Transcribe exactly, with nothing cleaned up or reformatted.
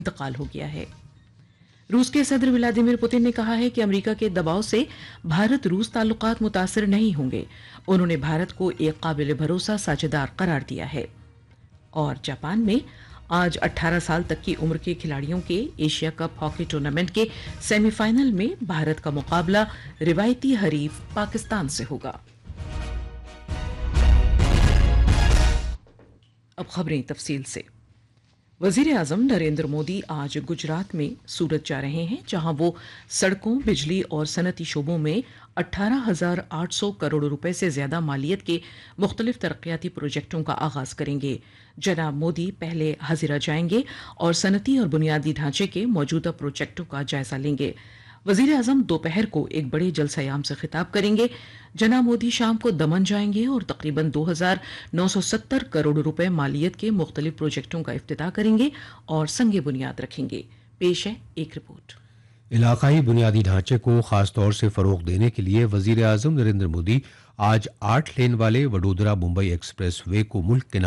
इंतकाल हो गया है। रूस के सदर व्लादिमीर पुतिन ने कहा है कि अमेरिका के दबाव से भारत रूस ताल्लुकात मुतासिर नहीं होंगे। उन्होंने भारत को एक काबिल भरोसा साझेदार करार दिया है। और जापान में आज अठारह साल तक की उम्र के खिलाड़ियों के एशिया कप हॉकी टूर्नामेंट के सेमीफाइनल में भारत का मुकाबला रिवायती हरीफ पाकिस्तान से होगा। अब खबरें तफसील से। वजीर आजम नरेंद्र मोदी आज गुजरात में सूरत जा रहे हैं, जहां वो सड़कों, बिजली और सनती शोबों में अठारह हजार आठ सौ करोड़ रुपए से ज्यादा मालियत के मुख्तलिफ तरक्याती प्रोजेक्टों का आगाज करेंगे। जनाब मोदी पहले हजीरा जाएंगे और सनती और बुनियादी ढांचे के मौजूदा प्रोजेक्टों का जायजा लेंगे। वजीर आजम दोपहर को एक बड़े जलसायाम से खिताब करेंगे। जनाब मोदी शाम को दमन जाएंगे और तकरीबन दो हजार नौ सौ सत्तर करोड़ रुपए मालियत के मुख्तलिफ प्रोजेक्टों का इफ्तिताह करेंगे और संगे बुनियाद रखेंगे। पेश है एक रिपोर्ट। इलाकाई बुनियादी ढांचे को खास तौर से फरोग देने के लिए वजीर आजम नरेंद्र मोदी आज आठ लेन वाले वडोदरा मुंबई एक्सप्रेस वे को मुल्क के